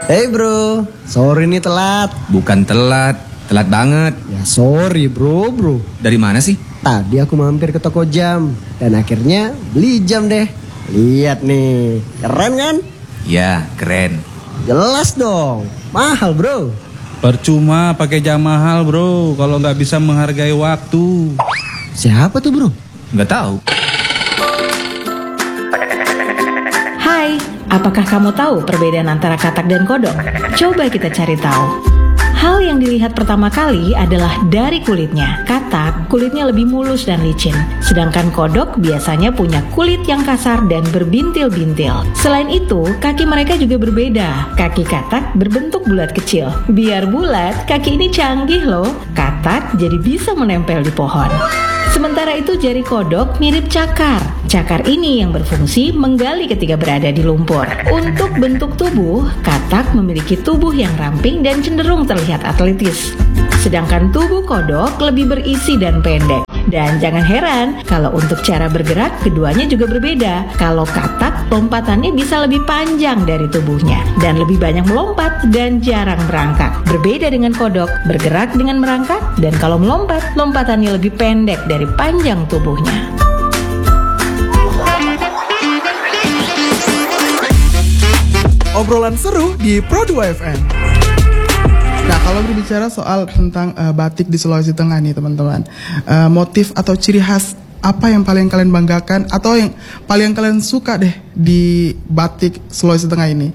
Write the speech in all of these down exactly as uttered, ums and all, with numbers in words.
Hey bro, sorry nih telat. Bukan telat, telat banget. Ya sorry bro, bro. Dari mana sih? Tadi aku mampir ke toko jam dan akhirnya beli jam deh. Lihat nih, keren kan? Ya, keren. Jelas dong, mahal bro. Percuma pakai jam mahal bro, kalau nggak bisa menghargai waktu. Siapa tuh bro? Nggak tahu. Hai, apakah kamu tahu perbedaan antara katak dan kodok? Coba kita cari tahu. Hal yang dilihat pertama kali adalah dari kulitnya. Katak, kulitnya lebih mulus dan licin. Sedangkan kodok biasanya punya kulit yang kasar dan berbintil-bintil. Selain itu, kaki mereka juga berbeda. Kaki katak berbentuk bulat kecil. Biar bulat, kaki ini canggih loh. Katak jadi bisa menempel di pohon. Sementara itu jari kodok mirip cakar. Cakar ini yang berfungsi menggali ketika berada di lumpur. Untuk bentuk tubuh, katak memiliki tubuh yang ramping dan cenderung terlihat atletis. Sedangkan tubuh kodok lebih berisi dan pendek. Dan jangan heran, kalau untuk cara bergerak, keduanya juga berbeda. Kalau katak, lompatannya bisa lebih panjang dari tubuhnya dan lebih banyak melompat dan jarang merangkak. Berbeda dengan kodok, bergerak dengan merangkak, dan kalau melompat, lompatannya lebih pendek dari panjang tubuhnya. Obrolan seru di Pro dua F M. Nah, kalau berbicara soal tentang uh, batik di Sulawesi Tengah nih teman-teman, uh, motif atau ciri khas apa yang paling kalian banggakan atau yang paling kalian suka deh di batik Sulawesi Tengah ini?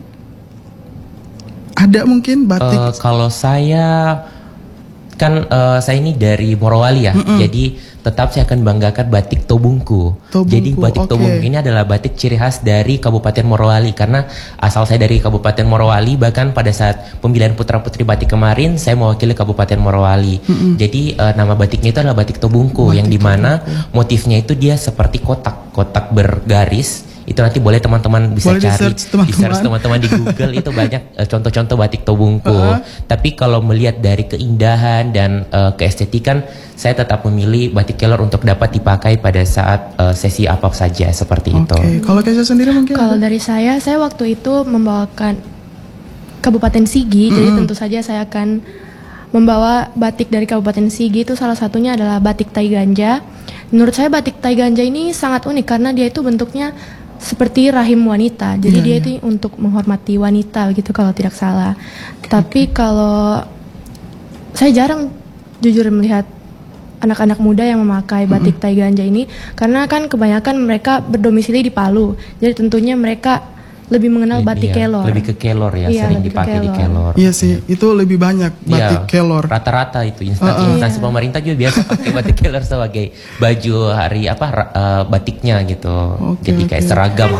Ada mungkin batik? Uh, kalau saya kan uh, saya ini dari Morowali ya, mm-mm. jadi tetap saya akan banggakan batik Tobungku. Tobungku. Jadi batik okay. Tobungku ini adalah batik ciri khas dari Kabupaten Morowali karena asal saya dari Kabupaten Morowali, bahkan pada saat pemilihan putra putri batik kemarin saya mewakili Kabupaten Morowali. Mm-mm. Jadi uh, nama batiknya itu adalah batik Tobungku, batik yang dimana Tobungku. Motifnya itu dia seperti kotak, kotak bergaris. Itu nanti boleh teman-teman bisa boleh cari di search teman-teman di Google, itu banyak uh, contoh-contoh batik Tobungku. Uh-huh. Tapi kalau melihat dari keindahan dan uh, keestetikan, saya tetap memilih batik Kelor untuk dapat dipakai pada saat uh, sesi apa saja seperti okay. itu. Kalau Kesha sendiri mungkin? Kalau dari saya, saya waktu itu membawakan Kabupaten Sigi, mm-hmm. jadi tentu saja saya akan membawa batik dari Kabupaten Sigi. Itu salah satunya adalah batik Taiganja. Menurut saya batik Taiganja ini sangat unik karena dia itu bentuknya seperti rahim wanita, jadi yeah, dia yeah. itu untuk menghormati wanita gitu kalau tidak salah. Okay, Tapi okay. kalau saya jarang jujur melihat anak-anak muda yang memakai batik mm-hmm. Taiganja ini, karena kan kebanyakan mereka berdomisili di Palu, jadi tentunya mereka lebih mengenal batik iya, Kelor. Lebih ke Kelor ya, iya, sering dipakai di Kelor. Iya sih, itu lebih banyak batik iya, Kelor. Rata-rata itu instansi uh-uh. iya. pemerintah juga biasa pakai batik Kelor sebagai baju hari apa uh, batiknya gitu. Okay, Jadi kayak okay. seragam.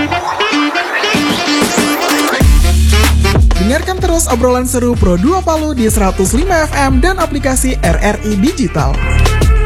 Dengarkan terus obrolan seru Pro dua Palu di seratus lima F M dan aplikasi R R I Digital.